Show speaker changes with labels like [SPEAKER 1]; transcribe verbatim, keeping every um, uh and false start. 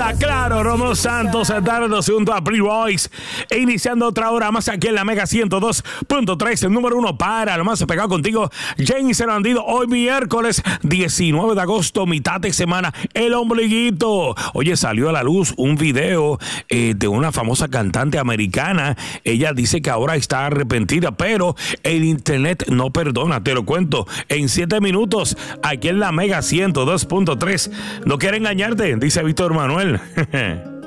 [SPEAKER 1] Está claro, Romeo Santos, tarde junto a Pretty Boys. E iniciando otra hora más aquí en la Mega ciento dos punto tres, el número uno para lo más pegado contigo, James el Bandido. Hoy miércoles diecinueve de agosto, mitad de semana, el ombliguito. Oye, salió a la luz un video eh, de una famosa cantante americana. Ella dice que ahora está arrepentida, pero el internet no perdona. Te lo cuento en siete minutos aquí en la Mega ciento dos punto tres. No quiere engañarte, dice Víctor Manuel.